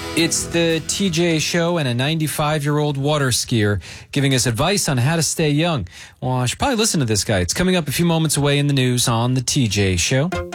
It's the TJ Show and a 95-year-old water skier giving us advice on how to stay young. Well, I should probably listen to this guy. It's coming up a few moments away in the news on the TJ Show.